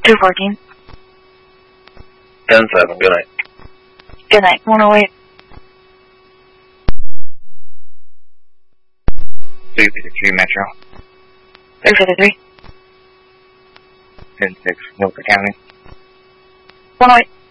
214. 10-7, good night. Good night. 108. 253 Metro. 353. 10-6, Milford County. 108.